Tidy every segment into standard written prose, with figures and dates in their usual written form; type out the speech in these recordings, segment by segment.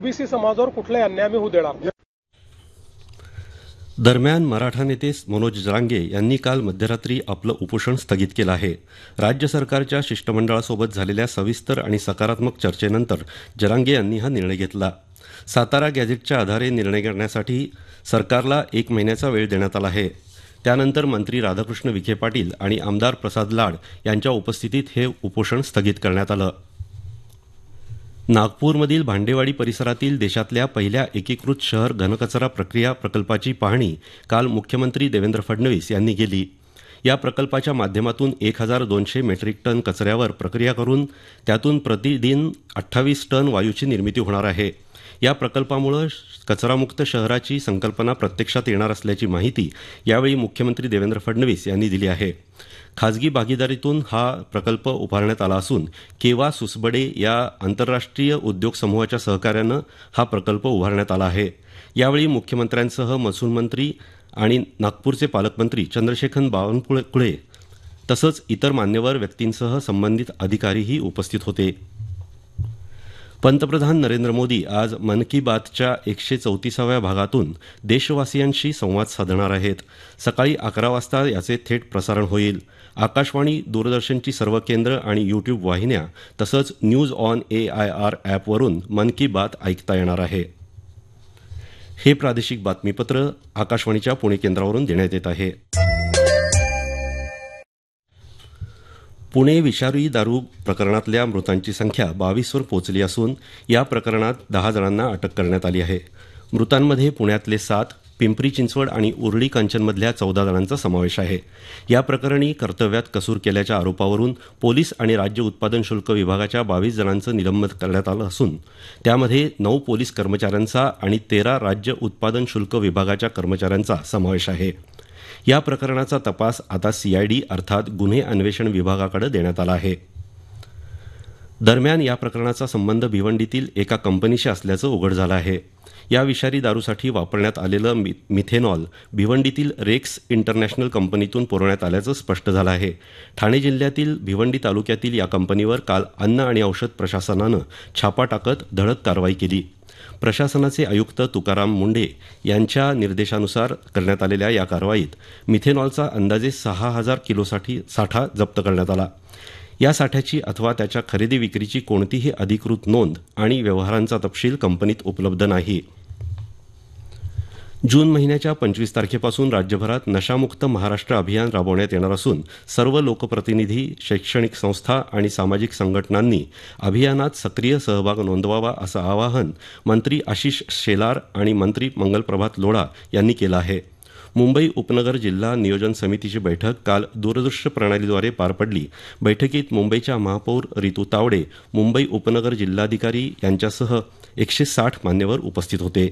OBC समाजावर कुठलाही अन्याय आम्ही होऊ देणार नाही. दरम्यान मराठा नेते मनोज जरांगे यांनी काल मध्यरात्री आपलं उपोषण स्थगित केलं आहे. राज्य सरकारच्या शिष्टमंडळासोबत झालेल्या सविस्तर आणि सकारात्मक चर्चेनंतर जरांगे यांनी हा निर्णय घेतला. सातारा गॅझेटच्या आधारे निर्णय करण्यासाठी सरकारला 1 महिन्याचा वेळ देण्यात आला आहे. त्यानंतर मंत्री राधाकृष्ण विखे पाटील आणि आमदार प्रसाद लाड यांच्या उपस्थितीत हे उपोषण स्थगित करण्यात आलं. नागपूरमधील भांडेवाडी परिसरातील देशातल्या पहिल्या एकीकृत शहर घनकचरा प्रक्रिया प्रकल्पाची पाहणी काल मुख्यमंत्री देवेंद्र फडणवीस यांनी केली. या प्रकल्पाच्या माध्यमातून 1200 मेट्रिक टन कचऱ्यावर प्रक्रिया करून त्यातून प्रतिदिन 28 टन वायूची निर्मिती होणार आहे. या प्रकल्पामुळे कचरामुक्त शहराची संकल्पना प्रत्यक्षात येणार असल्याची माहिती यावेळी मुख्यमंत्री देवेंद्र फडणवीस यांनी दिली आहे. खाजगी भागीदारीतून हा प्रकल्प उभारण्यात आला असून केवा सुसबडे या आंतरराष्ट्रीय उद्योग समूहाच्या सहकार्यानं हा प्रकल्प उभारण्यात आला आहे. यावेळी मुख्यमंत्र्यांसह महसूल मंत्री आणि नागपूरचे पालकमंत्री चंद्रशेखर बावनकुळे तसंच इतर मान्यवर व्यक्तींसह संबंधित अधिकारीही उपस्थित होते. पंतप्रधान नरेंद्र मोदी आज मन की बातच्या 134व्या भागातून देशवासियांशी संवाद साधणार आहेत. सकाळी 11 वाजता याचे थेट प्रसारण होईल. आकाशवाणी, दूरदर्शनची सर्व केंद्र आणि यूट्यूब वाहिन्या तसंच न्यूज ऑन AIR ॲपवरून मन की बात ऐकता येणार आहे. हे प्रादेशिक बातमीपत्र आकाशवाणीच्या पुणे केंद्रावरून देण्यात येत आहे. पुणे विषारी दारू प्रकरणातल्या मृतांची संख्या 22वर पोहोचली असून या प्रकरणात 10 जणांना अटक करण्यात आली आहे. मृतांमध्ये पुण्यातले 7, पिंपरी चिंचवड आणि उर्ली कांचनमधल्या 14 जणांचा समावेश आहे. या प्रकरणी कर्तव्यात कसूर केल्याच्या आरोपावरून पोलीस आणि राज्य उत्पादन शुल्क विभागाच्या 22 जणांचं निलंबन करण्यात आलं असून त्यामध्ये 9 पोलीस कर्मचाऱ्यांचा आणि 13 राज्य उत्पादन शुल्क विभागाच्या कर्मचाऱ्यांचा समावेश आहे. या प्रकरणाचा तपास आता CID अर्थात गुन्हे अन्वेषण विभागाकडे देण्यात आला आहे. दरम्यान या प्रकरणाचा संबंध भिवंडीतील एका कंपनीशी असल्याचं उघड झालं आहे. या विषारी दारूसाठी वापरण्यात आलेलं मिथेनॉल भिवंडीतील रेक्स इंटरनॅशनल कंपनीतून पुरवण्यात आल्याचं स्पष्ट झालं आहे. ठाणे जिल्ह्यातील भिवंडी तालुक्यातील या कंपनीवर काल अन्न आणि औषध प्रशासनानं छापा टाकत धडक कारवाई केली. प्रशासनाचे आयुक्त तुकाराम मुंढे यांच्या निर्देशानुसार करण्यात आलेल्या या कारवाईत मिथेनॉलचा अंदाजे 6000 किलोसाठी साठा जप्त करण्यात आला. या साठ्याची अथवा त्याच्या खरेदी विक्रीची कोणतीही अधिकृत नोंद आणि व्यवहारांचा तपशील कंपनीत उपलब्ध नाही. जून महिन्याच्या 25 तारखेपासून राज्यभरात नशामुक्त महाराष्ट्र अभियान राबवण्यात येणार असून सर्व लोकप्रतिनिधी, शैक्षणिक संस्था आणि सामाजिक संघटनांनी अभियानात सक्रिय सहभाग नोंदवावा असं आवाहन मंत्री आशिष शेलार आणि मंत्री मंगलप्रभात लोढा यांनी केलं आहे. मुंबई उपनगर जिल्हा नियोजन समितीची बैठक काल दूरदृश्य प्रणालीद्वारे पार पडली. बैठकीत मुंबईच्या महापौर रितू तावडे, मुंबई उपनगर जिल्हाधिकारी यांच्यासह 160 मान्यवर उपस्थित होते.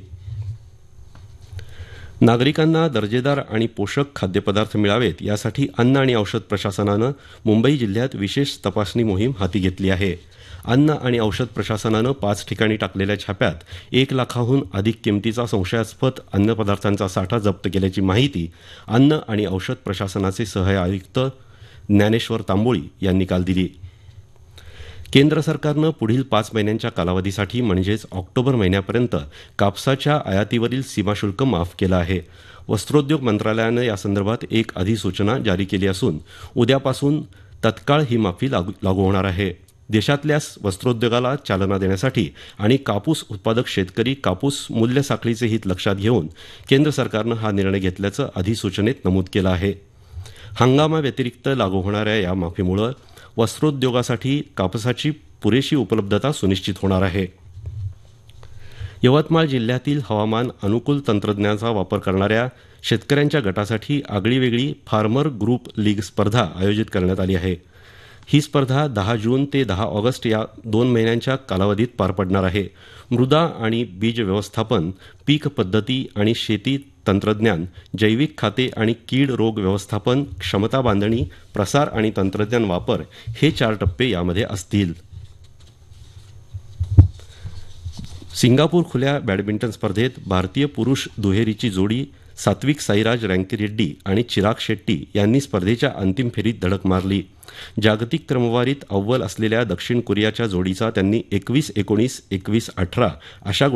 नागरिकांना दर्जेदार आणि पोषक खाद्यपदार्थ मिळावेत यासाठी अन्न आणि औषध प्रशासनानं मुंबई जिल्ह्यात विशेष तपासणी मोहीम हाती घेतली आहे. अन्न आणि औषध प्रशासनानं 5 ठिकाणी टाकलेल्या छाप्यात 1 लाखाहून अधिक किमतीचा संशयास्पद अन्नपदार्थांचा साठा जप्त केल्याची माहिती अन्न आणि औषध प्रशासनाचे सहआयुक्त ज्ञानेश्वर तांबोळी यांनी काल दिली. केंद्र सरकारनं पुढील 5 महिन्यांच्या कालावधीसाठी म्हणजेच ऑक्टोबर महिन्यापर्यंत कापसाच्या आयातीवरील सीमाशुल्क माफ केलं आहे. वस्त्रोद्योग मंत्रालयानं यासंदर्भात एक अधिसूचना जारी केली असून उद्यापासून तत्काळ ही माफी लागू होणार आहे. देशातल्या वस्त्रोद्योगाला चालना देण्यासाठी आणि कापूस उत्पादक शेतकरी कापूस मूल्य साखळीचे हित लक्षात घेऊन केंद्र सरकारनं हा निर्णय घेतल्याचं अधिसूचनेत नमूद केलं आहे. हंगामाव्यतिरिक्त लागू होणाऱ्या या माफीमुळे वस्त्रोद्योगासाठी कापसाची पुरेशी उपलब्धता सुनिश्चित होणार आहे. यवतमाळ जिल्ह्यातील हवामान अनुकूल तंत्रज्ञानाचा वापर करणाऱ्या शेतकऱ्यांच्या गटासाठी आगळीवेगळी फार्मर ग्रुप लीग स्पर्धा आयोजित करण्यात आली आहे. ही स्पर्धा 10 जून ते 10 ऑगस्ट या 2 महिन्यांच्या कालावधीत पार पडणार आहे. मृदा आणि बीज व्यवस्थापन, पीक पद्धती आणि शेती तंत्रज्ञान, जैविक खाते आणि कीड रोग व्यवस्थापन, क्षमता बांधणी, प्रसार आणि तंत्रज्ञान वापर हे 4 टप्पे यामध्ये असतील. सिंगापूर खुल्या बॅडमिंटन स्पर्धेत भारतीय पुरुष दुहेरीची जोडी सात्विक साईराज रँकीरेड्डी आणि चिराग शेट्टी यांनी स्पर्धेच्या अंतिम फेरीत धडक मारली. जागतिक क्रमवारीत अव्वल असलेल्या दक्षिण कोरियाच्या जोडीचा त्यांनी 21-19, 21-18 अशा